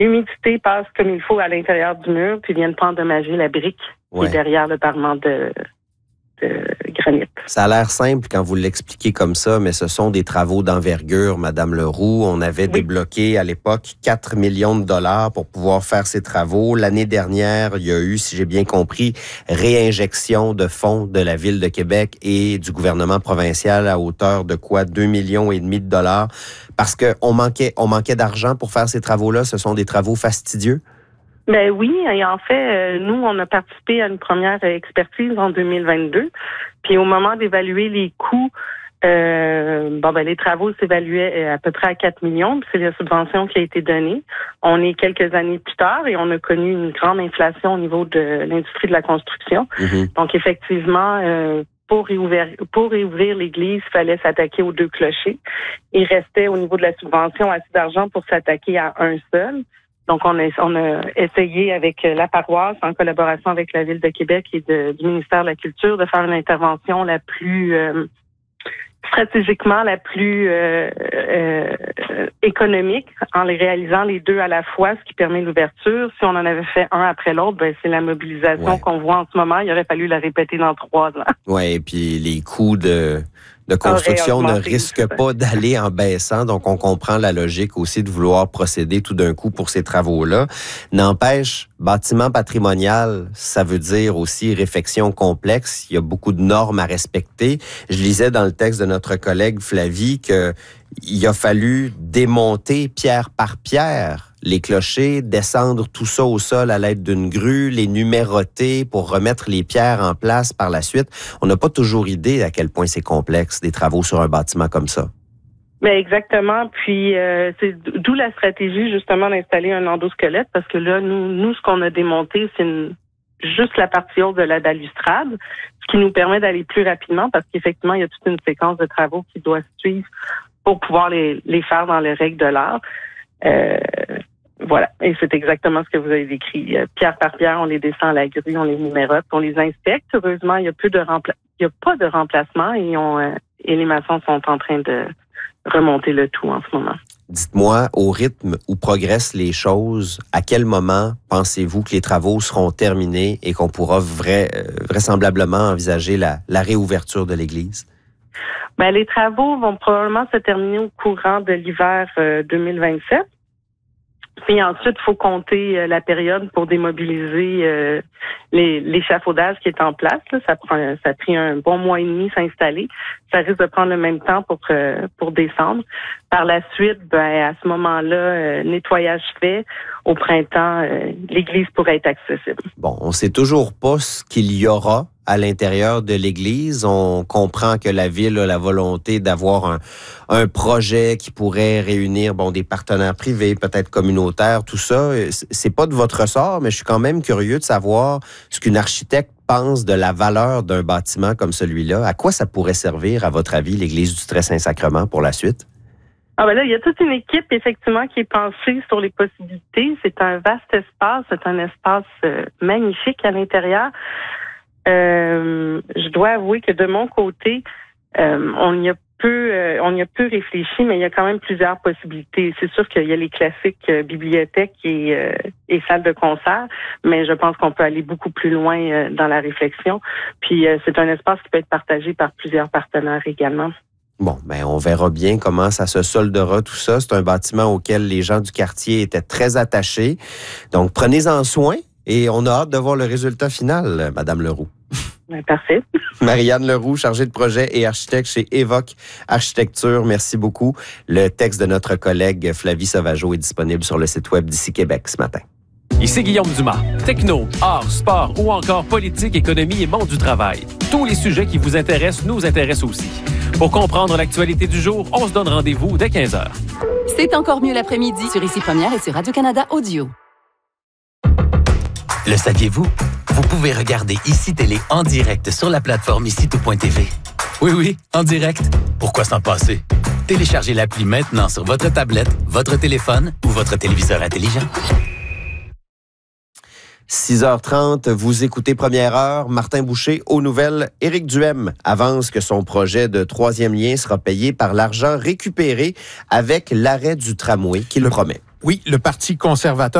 l'humidité passe comme il faut à l'intérieur du mur, puis viennent pas endommager la brique qui est derrière le parement de granit. Ça a l'air simple quand vous l'expliquez comme ça, mais ce sont des travaux d'envergure, Madame Leroux. On avait débloqué à l'époque 4 millions de dollars pour pouvoir faire ces travaux. L'année dernière, il y a eu, si j'ai bien compris, réinjection de fonds de la Ville de Québec et du gouvernement provincial à hauteur de quoi? 2,5 millions de dollars. Parce qu'on manquait d'argent pour faire ces travaux-là. Ce sont des travaux fastidieux. Ben oui, et en fait, nous, on a participé à une première expertise en 2022. Puis au moment d'évaluer les coûts, les travaux s'évaluaient à peu près à 4 millions. Puis c'est la subvention qui a été donnée. On est quelques années plus tard et on a connu une grande inflation au niveau de l'industrie de la construction. Mm-hmm. Donc effectivement, pour réouvrir l'église, il fallait s'attaquer aux 2 clochers. Il restait au niveau de la subvention assez d'argent pour s'attaquer à un seul. Donc, on a essayé avec la paroisse, en collaboration avec la Ville de Québec et du ministère de la Culture, de faire une intervention la plus stratégiquement la plus économique, en les réalisant les 2 à la fois, ce qui permet l'ouverture. Si on en avait fait un après l'autre, c'est la mobilisation qu'on voit en ce moment. Il aurait fallu la répéter dans 3 ans. Oui, et puis les coûts de construction ne risquent pas d'aller en baissant. Donc, on comprend la logique aussi de vouloir procéder tout d'un coup pour ces travaux-là. N'empêche, bâtiment patrimonial, ça veut dire aussi réfection complexe. Il y a beaucoup de normes à respecter. Je lisais dans le texte de notre collègue Flavie qu'il a fallu démonter pierre par pierre les clochers, descendre tout ça au sol à l'aide d'une grue, les numéroter pour remettre les pierres en place par la suite. On n'a pas toujours idée à quel point c'est complexe, des travaux sur un bâtiment comme ça. Mais exactement. Puis c'est d'où la stratégie justement d'installer un endosquelette, parce que là, nous ce qu'on a démonté, c'est juste la partie haute de la balustrade, ce qui nous permet d'aller plus rapidement, parce qu'effectivement, il y a toute une séquence de travaux qui doit suivre pour pouvoir les faire dans les règles de l'art. Voilà, et c'est exactement ce que vous avez décrit. Pierre par pierre, on les descend à la grue, on les numérote, on les inspecte. Heureusement, il n'y a pas de remplacement et les maçons sont en train de remonter le tout en ce moment. Dites-moi, au rythme où progressent les choses, à quel moment pensez-vous que les travaux seront terminés et qu'on pourra vraisemblablement envisager la réouverture de l'église? Les travaux vont probablement se terminer au courant de l'hiver 2027. Puis ensuite, il faut compter la période pour démobiliser l'échafaudage qui est en place. Là. Ça a pris un bon mois et demi s'installer. Ça risque de prendre le même temps pour descendre. Par la suite, à ce moment-là, nettoyage fait. Au printemps, l'église pourrait être accessible. Bon, on sait toujours pas ce qu'il y aura à l'intérieur de l'église. On comprend que la ville a la volonté d'avoir un projet qui pourrait réunir des partenaires privés, peut-être communautaires, tout ça. C'est pas de votre ressort, mais je suis quand même curieux de savoir ce qu'une architecte pense de la valeur d'un bâtiment comme celui-là. À quoi ça pourrait servir, à votre avis, l'église du Très-Saint-Sacrement pour la suite? Là, il y a toute une équipe, effectivement, qui est penchée sur les possibilités. C'est un vaste espace, c'est un espace magnifique à l'intérieur. Je dois avouer que de mon côté, on y a peu réfléchi, mais il y a quand même plusieurs possibilités. C'est sûr qu'il y a les classiques bibliothèques et salles de concert, mais je pense qu'on peut aller beaucoup plus loin dans la réflexion. Puis c'est un espace qui peut être partagé par plusieurs partenaires également. Bon, on verra bien comment ça se soldera tout ça. C'est un bâtiment auquel les gens du quartier étaient très attachés. Donc, prenez-en soin et on a hâte de voir le résultat final, Madame Leroux. Parfait. Marianne Leroux, chargée de projet et architecte chez Évoque Architecture. Merci beaucoup. Le texte de notre collègue Flavie Sauvageau est disponible sur le site web d'Ici Québec ce matin. Ici Guillaume Dumas. Techno, art, sport ou encore politique, économie et monde du travail. Tous les sujets qui vous intéressent nous intéressent aussi. Pour comprendre l'actualité du jour, on se donne rendez-vous dès 15h. C'est encore mieux l'après-midi sur Ici Première et sur Radio-Canada Audio. Le saviez-vous? Vous pouvez regarder Ici Télé en direct sur la plateforme ici-tout.tv. Oui, en direct. Pourquoi s'en passer? Téléchargez l'appli maintenant sur votre tablette, votre téléphone ou votre téléviseur intelligent. 6h30, vous écoutez Première heure. Martin Boucher aux nouvelles. Éric Duhem avance que son projet de 3e lien sera payé par l'argent récupéré avec l'arrêt du tramway qu'il promet. Oui, le Parti conservateur